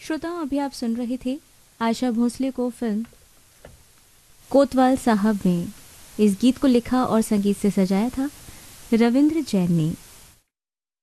श्रोताओं, अभी आप सुन रहे थे आशा भोसले को फिल्म कोतवाल साहब में। इस गीत को लिखा और संगीत से सजाया था रविंद्र जैन ने।